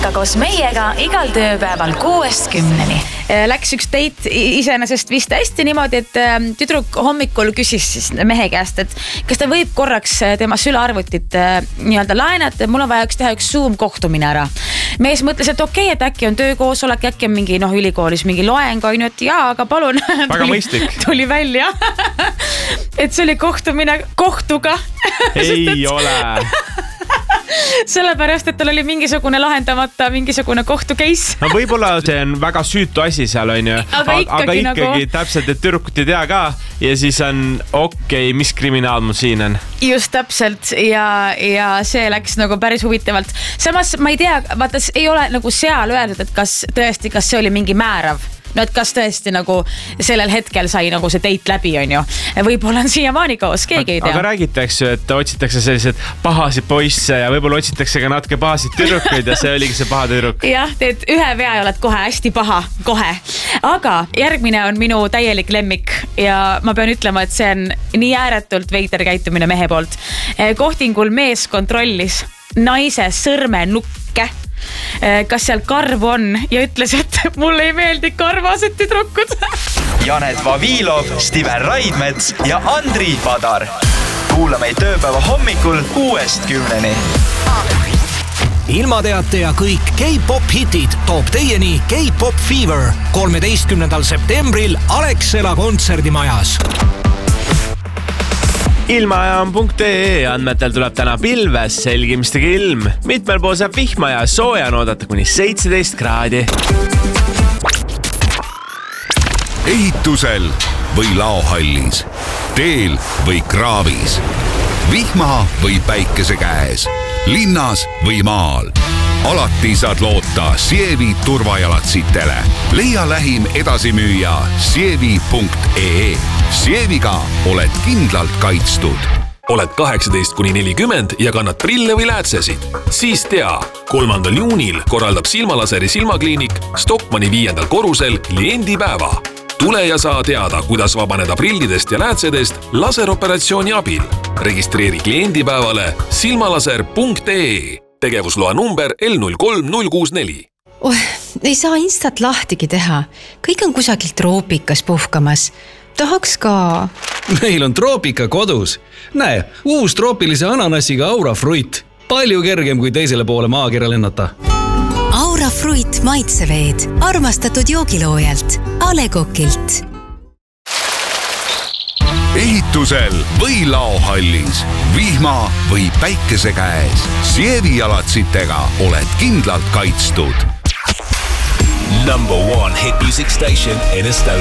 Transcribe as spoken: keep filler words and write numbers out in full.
muusika koos meiega igal tööpäeval kuuest kümneni. Läks üks date iseenesest vist hästi niimoodi, et tüdruk hommikul küsis siis mehe käest, et kas ta võib korraks tema sülearvutit nii-öelda laenata, mul on vaja üks teha üks Zoom kohtumine ära. Mees mõtles, et okei, okay, et äkki on töökoosolek, äkki on mingi noh, ülikoolis mingi loeng, on ju, et jaa, aga palun. Väga mõistlik. Tuli välja, et see oli kohtumine kohtuga. Ei ole. Sellepärast, et tal oli mingisugune lahendamata, mingisugune kohtu case. No võib-olla see on väga süütu asi seal, on ju. Aga ikkagi, aga ikkagi nagu... täpselt, et tüdrukut ei tea ka. Ja siis on okei, okay, mis kriminaal mul siin on? Just täpselt ja, ja see läks nagu päris huvitavalt. Samas ma ei tea, vaata, ei ole nagu seal öeldud, et kas tõesti, kas see oli mingi määrav. No, et kas tõesti nagu sellel hetkel sai nagu see date läbi, on ju. Võib-olla on siiamaani koos, keegi ei tea. Aga räägitakse, et otsitakse sellised pahasid poisse ja võib-olla otsitakse ka natuke pahasid tüdrukuid ja see oligi see paha tüdruk. Jah, teed ühe vea ja oled kohe hästi paha, kohe. Aga järgmine on minu täielik lemmik ja ma pean ütlema, et see on nii ääretult veider käitumine mehe poolt. Kohtingul mees kontrollis naise sõrme nukke, kas seal karv on ja ütles, et mulle ei meeldi karvased tüdrukud. Janet Vavilov, Steven Raidmets ja Andri Padar. Kuula meid tööpäeva hommikul kuuest kümneni. Ilmateate ja kõik K-pop hitid toob teieni K-pop Fever kolmeteistkümnendal septembril Alexela kontserdimajas. Ilmajaam.ee andmetel tuleb täna pilves selgimistega ilm. Mitmel pool saab vihma ja sooja on oodata kuni seitseteist kraadi. Ehitusel või laohallis, teel või kraavis, vihma või päikese käes, linnas või maal. Alati saad loota Sievi turvajalatsitele. Leia lähim edasimüüja sievi punkt ee. Sieviga oled kindlalt kaitstud. Oled kaheksateist kuni nelikümmend ja kannad prille või läätsesid? Siis tea, kolmandal juunil korraldab Silmalaseri silmakliinik Stockmanni viiendal korrusel kliendipäeva. Tule ja saa teada, kuidas vabaneda prillidest ja läätsedest laseroperatsiooni abil. Registreeri kliendipäevale silmalaser punkt ee. Tegevusloa number L null kolm null kuus neli. Oh, ei saa instat lahtigi teha. Kõik on kusagilt troopikas puhkamas. Tahaks ka. Meil on troopika kodus. Näe, uus troopilise ananassiga Aura Fruit. Palju kergem kui teisele poole maakera lennata. Aura Fruit maitseveed. Armastatud joogiloojalt. A Le Coqilt. Ehitusel või laohallis, vihma või päikese käes. Sievi jalatsitega oled kindlalt kaitstud. Number one hit music station in Estelle.